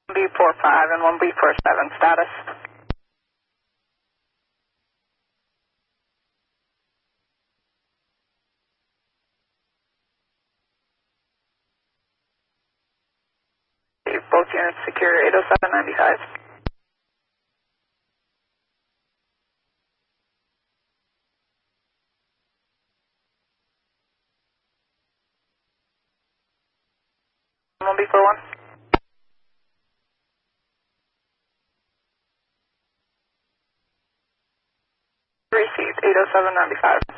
B45 and 1B47 status. Both units secure 80795. One B41. Received 80795.